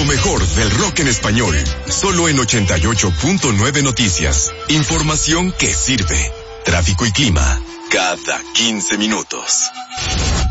mejor del rock en español, solo en 88.9 Noticias. Información que sirve. Tráfico y clima, cada 15 minutos.